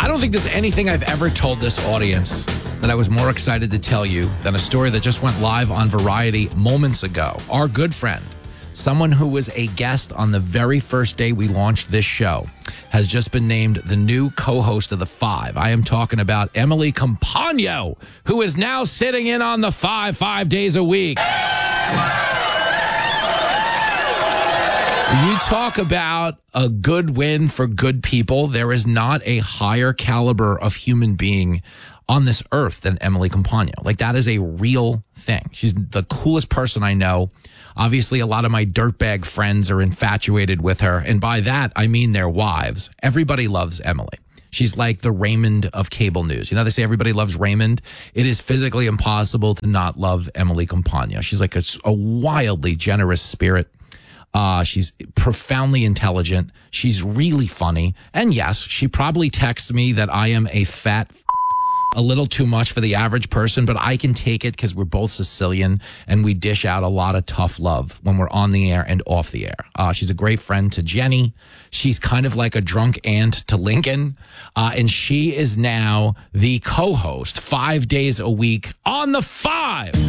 don't think there's anything I've ever told this audience that I was more excited to tell you than a story that just went live on Variety moments ago. Our good friend, someone who was a guest on the very first day we launched this show, has just been named the new co-host of The Five. I am talking about Emily Compagno, who is now sitting in on The Five 5 days a week. You talk about a good win for good people. There is not a higher caliber of human being on this earth than Emily Compagno. Like, that is a real thing. She's the coolest person I know. Obviously, a lot of my dirtbag friends are infatuated with her. And by that, I mean their wives. Everybody loves Emily. She's like the Raymond of cable news. You know, they say everybody loves Raymond. It is physically impossible to not love Emily Compagno. She's like a wildly generous spirit. She's profoundly intelligent. She's really funny. And yes, she probably texts me that I am a fat a little too much for the average person, but I can take it because we're both Sicilian and we dish out a lot of tough love when we're on the air and off the air. She's a great friend to Jenny. She's kind of like a drunk aunt to Lincoln. And she is now the co-host 5 days a week on The Five.